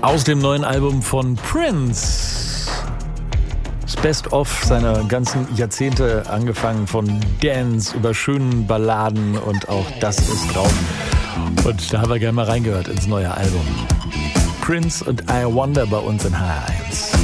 Aus dem neuen Album von Prince. Das Best-of seiner ganzen Jahrzehnte, angefangen von Dance über schönen Balladen und auch das ist drauf. Und da haben wir gerne mal reingehört ins neue Album. Prince und I Wonder bei uns in HR1.